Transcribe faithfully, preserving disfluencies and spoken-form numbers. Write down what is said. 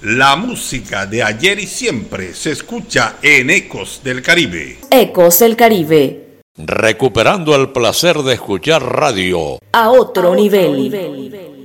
La música de ayer y siempre se escucha en Ecos del Caribe. Ecos del Caribe. Recuperando el placer de escuchar radio a otro, a otro nivel. nivel.